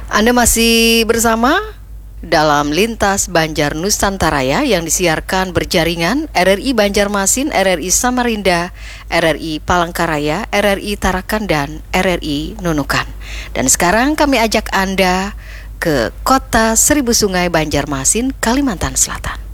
Anda masih bersama dalam Lintas Banjar Nusantara yang disiarkan berjaringan RRI Banjarmasin, RRI Samarinda, RRI Palangkaraya, RRI Tarakan, dan RRI Nunukan. Dan sekarang kami ajak Anda ke kota Seribu Sungai, Banjarmasin, Kalimantan Selatan.